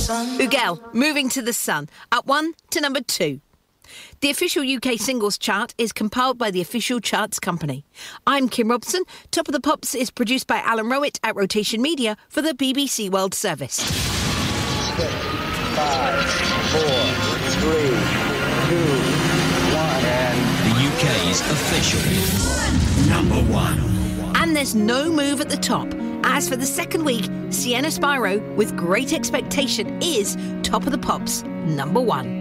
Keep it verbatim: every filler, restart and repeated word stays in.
Ugel, Moving to the Sun, up one to number two. The official U K singles chart is compiled by the Official Charts Company. I'm Kim Robson. Top of the Pops is produced by Alan Rowett at Rotation Media for the B B C World Service. Six, five, four, three, two, one. And the U K's official number one. And there's no move at the top. As for the second week, Sienna Spyro, with Great Expectation, is Top of the Pops number one.